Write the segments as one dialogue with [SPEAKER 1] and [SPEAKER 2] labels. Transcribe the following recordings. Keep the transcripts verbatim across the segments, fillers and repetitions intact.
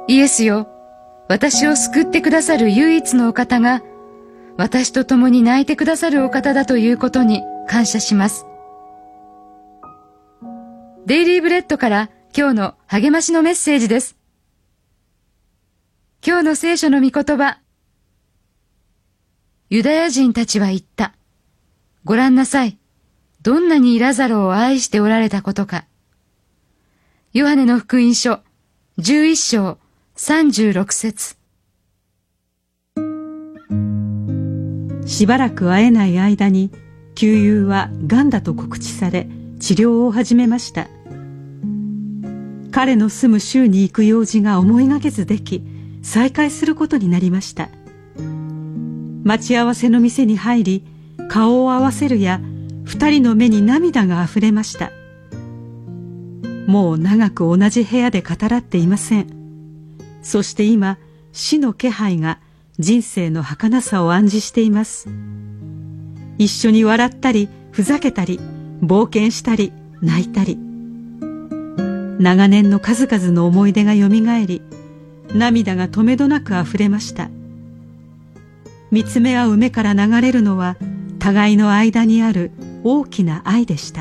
[SPEAKER 1] イエスよ、私を救ってくださる唯一のお方が、私と共に泣いてくださるお方だということに感謝します。デイリーブレッドから今日の励ましのメッセージです。今日の聖書の御言葉。ユダヤ人たちは言った。ご覧なさい。どんなにラザロを愛しておられたことか。ヨハネの福音書じゅういっ章さんじゅうろく節。
[SPEAKER 2] しばらく会えない間に旧友はがんだと告知され治療を始めました。彼の住む州に行く用事が思いがけずでき再会することになりました。待ち合わせの店に入り顔を合わせるや二人の目に涙があふれました。もう長く同じ部屋で語らっていません。そして今死の気配が人生の儚さを暗示しています。一緒に笑ったりふざけたり冒険したり泣いたり、長年の数々の思い出がよみがえり涙がとめどなくあふれました。見つめ合う目から流れるのは互いの間にある大きな愛でした。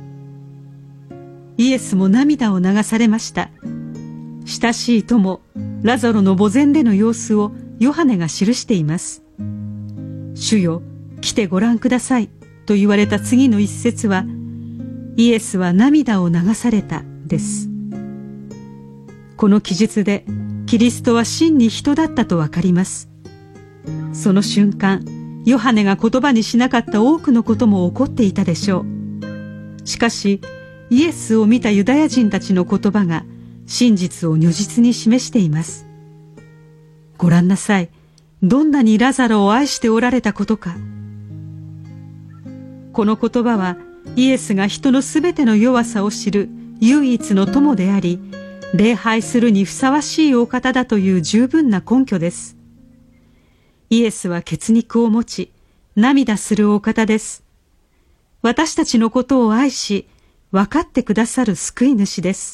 [SPEAKER 2] イエスも涙を流されました。親しい友ラザロの墓前での様子をヨハネが記しています。主よ、来てご覧くださいと言われた次の一節は、イエスは涙を流されたです。この記述でキリストは真に人だったとわかります。その瞬間、ヨハネが言葉にしなかった多くのことも起こっていたでしょう。しかしイエスを見たユダヤ人たちの言葉が真実を如実に示しています。ご覧なさい。どんなにラザロを愛しておられたことか。この言葉はイエスが人のすべての弱さを知る唯一の友であり、礼拝するにふさわしいお方だという十分な根拠です。イエスは血肉を持ち涙するお方です。私たちのことを愛し分かってくださる救い主です。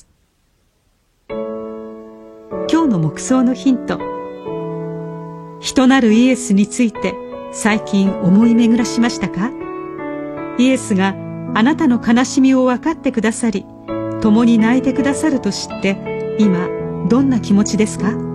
[SPEAKER 2] 今日の黙想のヒント。人なるイエスについて最近思い巡らしましたか？イエスがあなたの悲しみを分かってくださり、共に泣いてくださると知って今どんな気持ちですか？